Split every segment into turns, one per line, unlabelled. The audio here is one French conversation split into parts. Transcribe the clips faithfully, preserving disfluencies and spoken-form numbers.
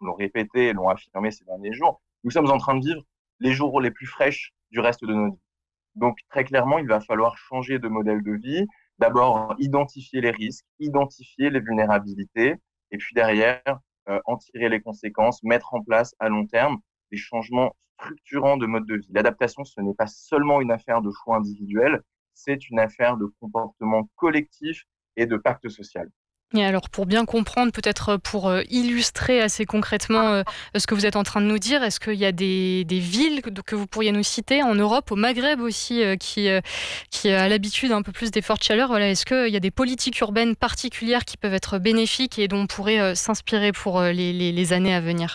l'ont répété et l'ont affirmé ces derniers jours, nous sommes en train de vivre les jours les plus fraîches du reste de notre vie. Donc, très clairement, il va falloir changer de modèle de vie. D'abord, identifier les risques, identifier les vulnérabilités, et puis derrière, euh, en tirer les conséquences, mettre en place à long terme des changements structurants de mode de vie. L'adaptation, ce n'est pas seulement une affaire de choix individuel, c'est une affaire de comportement collectif et de pacte social.
Et alors pour bien comprendre, peut-être pour euh, illustrer assez concrètement euh, ce que vous êtes en train de nous dire, est-ce qu'il y a des, des villes que, que vous pourriez nous citer en Europe, au Maghreb aussi, euh, qui, euh, qui a l'habitude un peu plus des fortes chaleurs, voilà, est-ce qu'il y a des politiques urbaines particulières qui peuvent être bénéfiques et dont on pourrait euh, s'inspirer pour euh, les, les, les années à venir?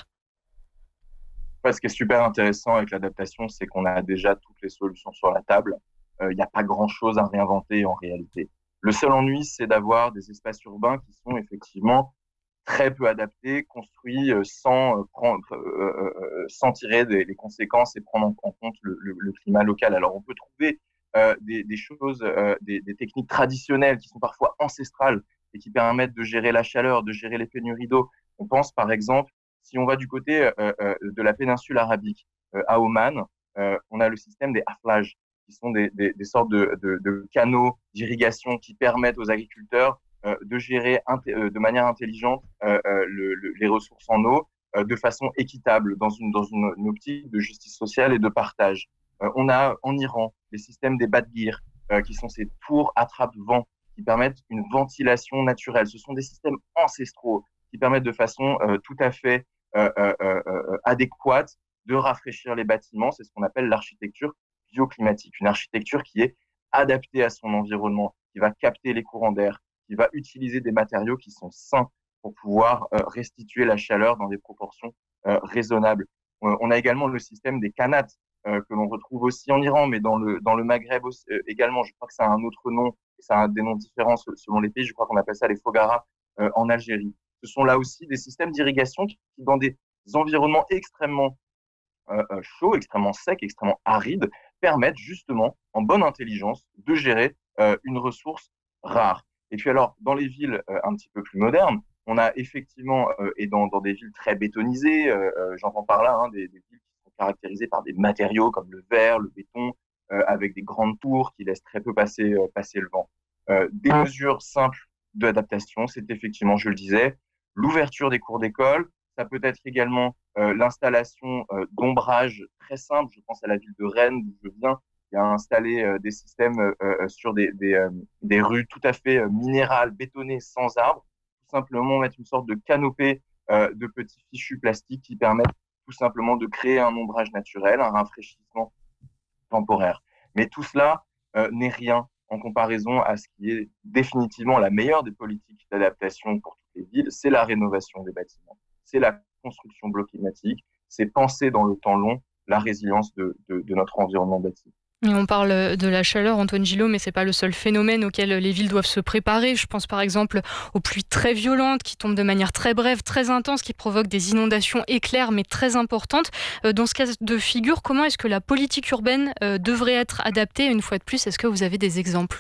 Ouais, ce qui est super intéressant avec l'adaptation, c'est qu'on a déjà toutes les solutions sur la table. Euh, Il n'y a pas grand-chose à réinventer en réalité. Le seul ennui, c'est d'avoir des espaces urbains qui sont effectivement très peu adaptés, construits euh, sans, euh, prendre, euh, euh, euh, sans tirer des, les conséquences et prendre en, en compte le, le, le climat local. Alors, on peut trouver euh, des, des choses, euh, des, des techniques traditionnelles qui sont parfois ancestrales et qui permettent de gérer la chaleur, de gérer les pénuries d'eau. On pense par exemple, si on va du côté euh, euh, de la péninsule arabique, euh, à Oman, euh, on a le système des haflages, qui sont des, des, des sortes de, de, de canaux d'irrigation qui permettent aux agriculteurs euh, de gérer euh, de manière intelligente euh, euh, le, le, les ressources en eau euh, de façon équitable dans une, dans une, une optique de justice sociale et de partage. Euh, on a en Iran les systèmes des badgir, euh, qui sont ces tours attrape-vent qui permettent une ventilation naturelle. Ce sont des systèmes ancestraux qui permettent de façon euh, tout à fait euh, euh, euh, adéquate de rafraîchir les bâtiments. C'est ce qu'on appelle l'architecture bioclimatique, une architecture qui est adaptée à son environnement, qui va capter les courants d'air, qui va utiliser des matériaux qui sont sains pour pouvoir euh, restituer la chaleur dans des proportions euh, raisonnables. Euh, on a également le système des kanats euh, que l'on retrouve aussi en Iran, mais dans le, dans le Maghreb aussi, euh, également. Je crois que ça a un autre nom, ça a des noms différents selon les pays. Je crois qu'on appelle ça les fogaras euh, en Algérie. Ce sont là aussi des systèmes d'irrigation qui, dans des environnements extrêmement euh, chauds, extrêmement secs, extrêmement arides, permettent justement, en bonne intelligence, de gérer euh, une ressource rare. Et puis alors, dans les villes euh, un petit peu plus modernes, on a effectivement, euh, et dans, dans des villes très bétonisées, euh, euh, j'entends par là, hein, des, des villes qui sont caractérisées par des matériaux comme le verre, le béton, euh, avec des grandes tours qui laissent très peu passer, euh, passer le vent. Euh, des mesures simples d'adaptation, c'est effectivement, je le disais, l'ouverture des cours d'école, ça peut être également euh, l'installation euh, d'ombrage très simple. Je pense à la ville de Rennes, d'où je viens, qui a installé euh, des systèmes euh, euh, sur des, des, euh, des rues tout à fait euh, minérales, bétonnées, sans arbres. Tout simplement mettre une sorte de canopée euh, de petits fichus plastiques qui permettent tout simplement de créer un ombrage naturel, un rafraîchissement temporaire. Mais tout cela euh, n'est rien en comparaison à ce qui est définitivement la meilleure des politiques d'adaptation pour toutes les villes, c'est la rénovation des bâtiments, c'est la construction bloc climatique, c'est penser dans le temps long la résilience de, de, de notre environnement bâti.
Et on parle de la chaleur, Antoine Gillot, mais c'est pas le seul phénomène auquel les villes doivent se préparer. Je pense par exemple aux pluies très violentes qui tombent de manière très brève, très intense, qui provoquent des inondations éclairs, mais très importantes. Dans ce cas de figure, comment est-ce que la politique urbaine devrait être adaptée? Une fois de plus, est-ce que vous avez des exemples?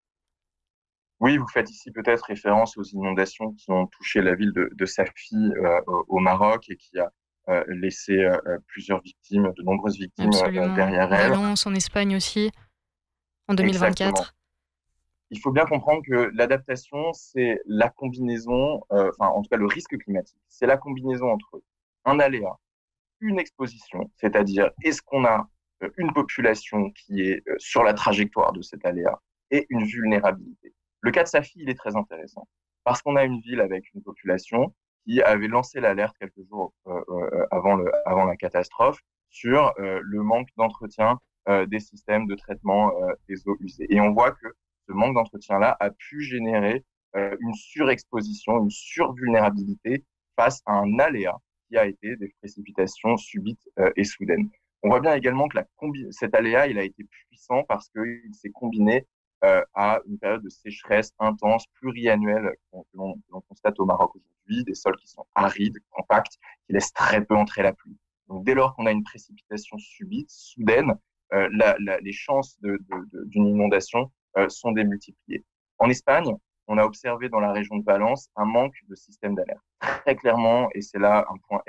Oui, vous faites ici peut-être référence aux inondations qui ont touché la ville de, de Safi euh, au Maroc et qui a euh, laissé euh, plusieurs victimes, de nombreuses victimes euh,
Absolument.
derrière elle.
Valence en Espagne aussi, en
Exactement.
deux mille vingt-quatre.
Il faut bien comprendre que l'adaptation, c'est la combinaison, euh, enfin en tout cas le risque climatique, c'est la combinaison entre un aléa, une exposition, c'est-à-dire est-ce qu'on a euh, une population qui est euh, sur la trajectoire de cet aléa et une vulnérabilité. Le cas de Safi, il est très intéressant parce qu'on a une ville avec une population qui avait lancé l'alerte quelques jours euh, euh, avant, le, avant la catastrophe sur euh, le manque d'entretien euh, des systèmes de traitement euh, des eaux usées. Et on voit que ce manque d'entretien-là a pu générer euh, une surexposition, une survulnérabilité face à un aléa qui a été des précipitations subites euh, et soudaines. On voit bien également que la combi- cet aléa, il a été puissant parce qu'il s'est combiné euh, à une période de sécheresse intense, pluriannuelle, qu'on, que l'on, que l'on constate au Maroc aujourd'hui, des sols qui sont arides, compacts, qui laissent très peu entrer la pluie. Donc, dès lors qu'on a une précipitation subite, soudaine, euh, la, la, les chances de, de, de, d'une inondation euh, sont démultipliées. En Espagne, on a observé dans la région de Valence un manque de système d'alerte. Très clairement, et c'est là un point